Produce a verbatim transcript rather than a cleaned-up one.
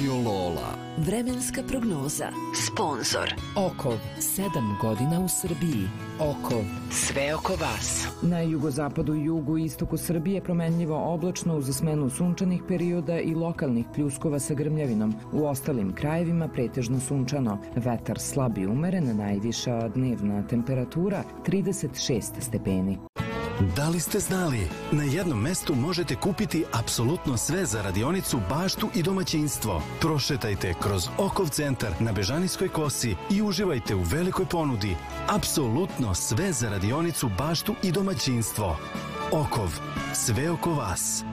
Radio Lola. Vremenska prognoza. Sponzor. Okov. Sedam godina u Srbiji. Okov. Sve oko vas. Na jugozapadu i jugu i istoku Srbije promenljivo oblačno uz smenu sunčanih perioda i lokalnih pljuskova sa grmljavinom. U ostalim krajevima pretežno sunčano. Vetar slab i umeren, najviša dnevna temperatura trideset šest stepeni. Da li ste znali? Na jednom mestu možete kupiti apsolutno sve za radionicu, baštu i domaćinstvo. Prošetajte kroz Okov centar na Bežanijskoj kosi i uživajte u velikoj ponudi. Apsolutno sve za radionicu, baštu i domaćinstvo. Okov. Sve oko vas.